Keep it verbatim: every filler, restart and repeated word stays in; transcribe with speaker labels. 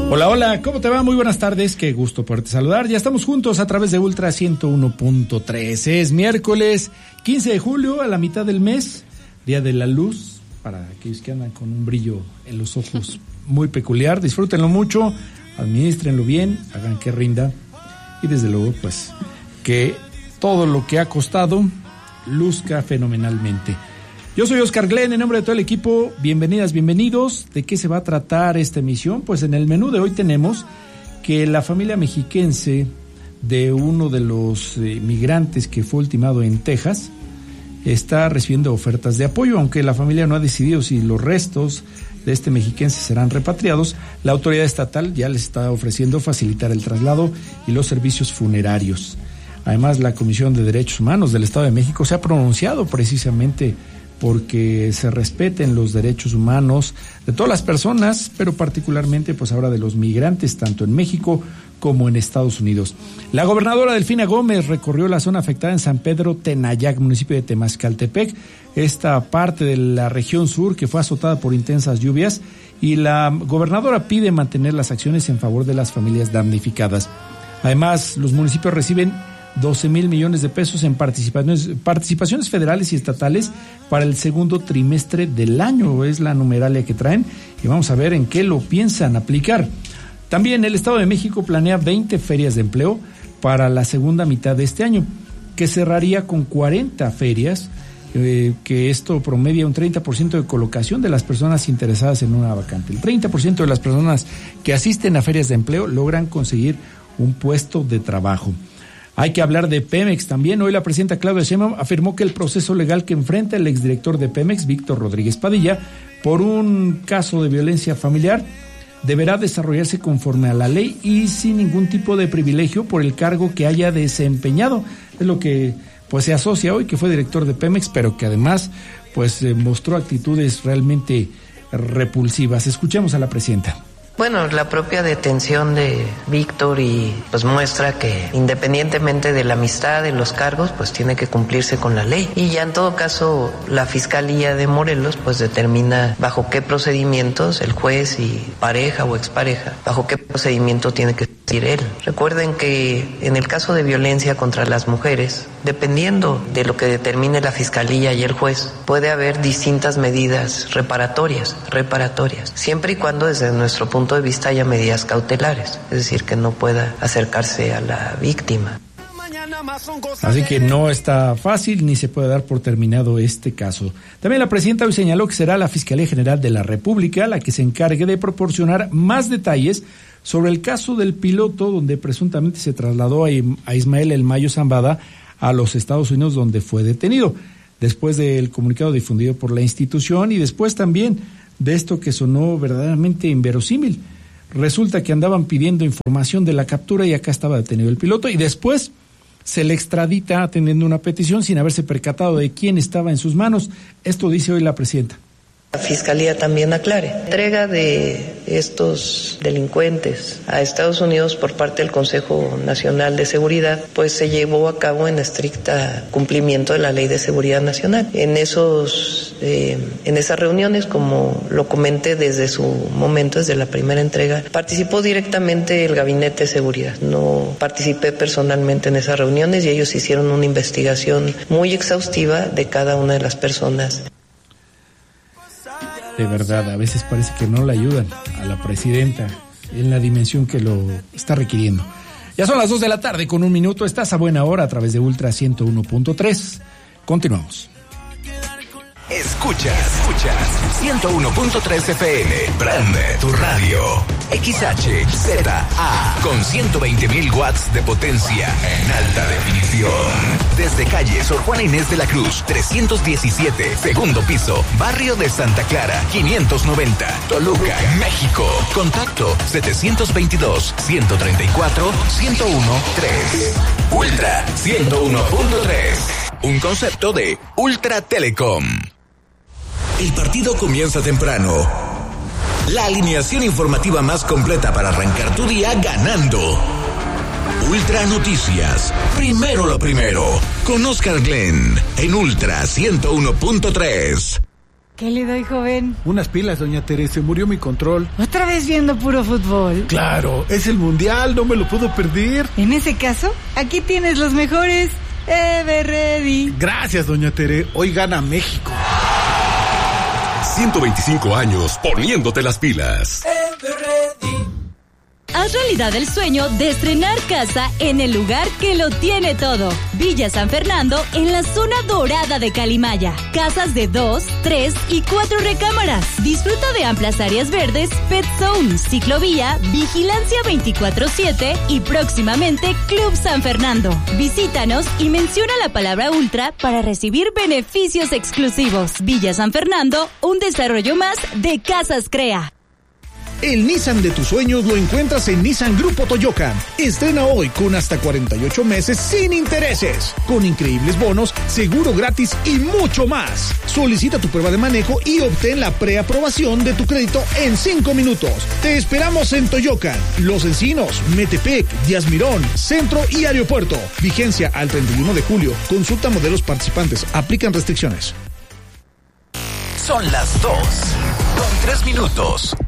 Speaker 1: Hola, hola, ¿cómo te va? Muy buenas tardes, qué gusto poderte saludar. Ya estamos juntos a través de Ultra ciento uno punto tres. Es miércoles quince de julio, a la mitad del mes, Día de la Luz, para aquellos que andan con un brillo en los ojos muy peculiar. Disfrútenlo mucho, administrenlo bien, hagan que rinda y desde luego, pues, que todo lo que ha costado luzca fenomenalmente. Yo soy Oscar Glenn, en nombre de todo el equipo, bienvenidas, bienvenidos. ¿De qué se va a tratar esta emisión? Pues en el menú de hoy tenemos que la familia mexiquense de uno de los eh, migrantes que fue ultimado en Texas está recibiendo ofertas de apoyo, aunque la familia no ha decidido si los restos de este mexiquense serán repatriados. La autoridad estatal ya les está ofreciendo facilitar el traslado y los servicios funerarios. Además, la Comisión de Derechos Humanos del Estado de México se ha pronunciado precisamente porque se respeten los derechos humanos de todas las personas, pero particularmente pues ahora de los migrantes, tanto en México como en Estados Unidos. La gobernadora Delfina Gómez recorrió la zona afectada en San Pedro Tenayac, municipio de Temascaltepec, esta parte de la región sur que fue azotada por intensas lluvias, y la gobernadora pide mantener las acciones en favor de las familias damnificadas. Además, los municipios reciben doce mil millones de pesos en participaciones, participaciones federales y estatales para el segundo trimestre del año, es la numeralia que traen, y vamos a ver en qué lo piensan aplicar. También el Estado de México planea veinte ferias de empleo para la segunda mitad de este año, que cerraría con cuarenta ferias, eh, que esto promedia un treinta por ciento de colocación de las personas interesadas en una vacante. El treinta por ciento de las personas que asisten a ferias de empleo logran conseguir un puesto de trabajo. Hay que hablar de Pemex también. Hoy la presidenta Claudia Sheinbaum afirmó que el proceso legal que enfrenta el exdirector de Pemex, Víctor Rodríguez Padilla, por un caso de violencia familiar, deberá desarrollarse conforme a la ley y sin ningún tipo de privilegio por el cargo que haya desempeñado. Es lo que pues se asocia hoy, que fue director de Pemex, pero que además pues eh, mostró actitudes realmente repulsivas. Escuchemos a la presidenta.
Speaker 2: Bueno, la propia detención de Víctor y pues muestra que independientemente de la amistad, de los cargos, pues tiene que cumplirse con la ley. Y ya en todo caso la Fiscalía de Morelos pues determina bajo qué procedimientos el juez y pareja o expareja, bajo qué procedimiento tiene que seguir él. Recuerden que en el caso de violencia contra las mujeres, dependiendo de lo que determine la Fiscalía y el juez, puede haber distintas medidas reparatorias, reparatorias, siempre y cuando desde nuestro punto de vista haya medidas cautelares, es decir, que no pueda acercarse a la víctima.
Speaker 1: Así que no está fácil ni se puede dar por terminado este caso. También la presidenta hoy señaló que será la Fiscalía General de la República la que se encargue de proporcionar más detalles sobre el caso del piloto donde presuntamente se trasladó a Ismael El Mayo Zambada a los Estados Unidos, donde fue detenido, después del comunicado difundido por la institución y después también de esto que sonó verdaderamente inverosímil. Resulta que andaban pidiendo información de la captura y acá estaba detenido el piloto y después se le extradita atendiendo una petición sin haberse percatado de quién estaba en sus manos. Esto dice hoy la presidenta.
Speaker 2: La Fiscalía también aclare. Entrega de estos delincuentes a Estados Unidos por parte del Consejo Nacional de Seguridad, pues se llevó a cabo en estricta cumplimiento de la Ley de Seguridad Nacional. En esos, eh, en esas reuniones, como lo comenté desde su momento, desde la primera entrega, participó directamente el Gabinete de Seguridad. No participé personalmente en esas reuniones y ellos hicieron una investigación muy exhaustiva de cada una de las personas.
Speaker 1: De verdad, a veces parece que no le ayudan a la presidenta en la dimensión que lo está requiriendo. Ya son las dos de la tarde con un minuto, estás a buena hora a través de Ultra ciento uno punto tres. Continuamos.
Speaker 3: Escuchas, escuchas ciento uno punto tres F M, prende tu radio. X H Z A con ciento veinte mil watts de potencia en alta definición. Desde calle Sor Juana Inés de la Cruz, trescientos diecisiete, segundo piso, barrio de Santa Clara, quinientos noventa, Toluca, México. Contacto setecientos veintidós, ciento treinta y cuatro, ciento uno, tres. Ultra ciento uno punto tres. Un concepto de Ultra Telecom. El partido comienza temprano. La alineación informativa más completa para arrancar tu día ganando. Ultra Noticias. Primero lo primero. Con Oscar Glenn en Ultra ciento uno punto tres.
Speaker 4: ¿Qué le doy, joven?
Speaker 5: Unas pilas, doña Tere, se murió mi control.
Speaker 4: ¿Otra vez viendo puro fútbol?
Speaker 5: Claro, es el mundial, no me lo puedo perder.
Speaker 4: En ese caso, aquí tienes los mejores. Everready.
Speaker 5: Gracias, doña Tere, hoy gana México.
Speaker 3: ciento veinticinco años poniéndote las pilas.
Speaker 6: Haz realidad el sueño de estrenar casa en el lugar que lo tiene todo. Villa San Fernando, en la zona dorada de Calimaya. Casas de dos, tres y cuatro recámaras. Disfruta de amplias áreas verdes, pet zone, ciclovía, vigilancia veinticuatro siete y próximamente Club San Fernando. Visítanos y menciona la palabra Ultra para recibir beneficios exclusivos. Villa San Fernando, un desarrollo más de Casas Crea.
Speaker 7: El Nissan de tus sueños lo encuentras en Nissan Grupo Toyocan. Estrena hoy con hasta cuarenta y ocho meses sin intereses, con increíbles bonos, seguro gratis y mucho más. Solicita tu prueba de manejo y obtén la preaprobación de tu crédito en cinco minutos. Te esperamos en Toyocan, Los Encinos, Metepec, Díaz Mirón, Centro y Aeropuerto. Vigencia al treinta y uno de julio. Consulta modelos participantes. Aplican restricciones.
Speaker 3: Son las dos con tres minutos.